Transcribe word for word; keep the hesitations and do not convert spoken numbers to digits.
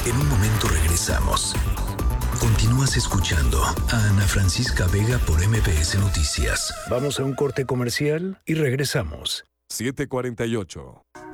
En un momento regresamos. Continúas escuchando a Ana Francisca Vega por M B S Noticias. Vamos a un corte comercial y regresamos. siete cuarenta y ocho.